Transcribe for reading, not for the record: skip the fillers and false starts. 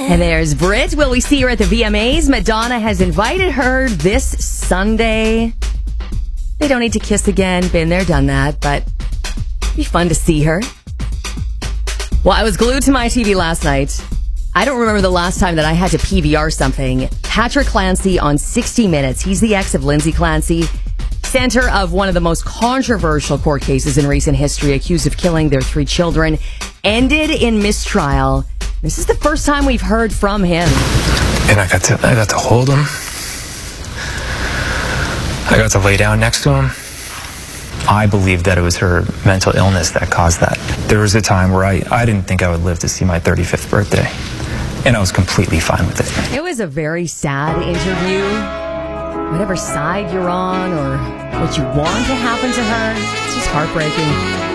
And there's Brit. Will we see her at the VMAs? Madonna has invited her this Sunday. They don't need to kiss again. Been there, done that. But it'd be fun to see her. Well, I was glued to my TV last night. I don't remember the last time that I had to PVR something. Patrick Clancy on 60 Minutes. He's the ex of Lindsay Clancy. Center of one of the most controversial court cases in recent history, accused of killing their 3 children. Ended in mistrial. This is the first time we've heard from him. And I got to hold him. I got to lay down next to him. I believe that it was her mental illness that caused that. There was a time where I didn't think I would live to see my 35th birthday. And I was completely fine with it. It was a very sad interview. Whatever side you're on or what you want to happen to her, it's just heartbreaking.